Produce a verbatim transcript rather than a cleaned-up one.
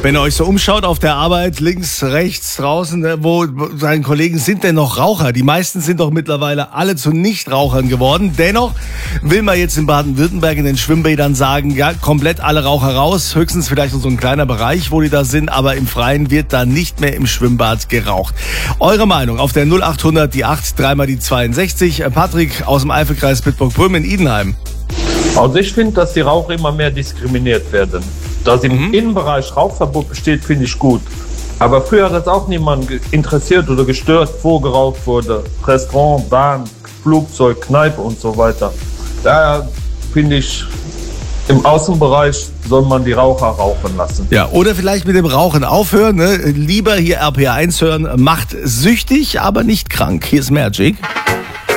Wenn ihr euch so umschaut auf der Arbeit, links, rechts, draußen, ne, wo seine Kollegen sind denn noch Raucher? Die meisten sind doch mittlerweile alle zu Nichtrauchern geworden. Dennoch will man jetzt in Baden-Württemberg in den Schwimmbädern sagen, ja, komplett alle Raucher raus. Höchstens vielleicht so ein kleiner Bereich, wo die da sind, aber im Freien wird da nicht mehr im Schwimmbad geraucht. Eure Meinung auf der null achthundert, die acht, dreimal die zweiundsechzig. Patrick aus dem Eifelkreis Bitburg-Prüm in Idenheim. Also ich finde, dass die Raucher immer mehr diskriminiert werden. Dass im mhm. Innenbereich Rauchverbot besteht, finde ich gut. Aber früher hat das auch niemand interessiert oder gestört, wo geraucht wurde. Restaurant, Bahn, Flugzeug, Kneipe und so weiter. Daher finde ich, im Außenbereich soll man die Raucher rauchen lassen. Ja, oder vielleicht mit dem Rauchen aufhören. Ne? Lieber hier R P R eins hören. Macht süchtig, aber nicht krank. Hier ist Magic.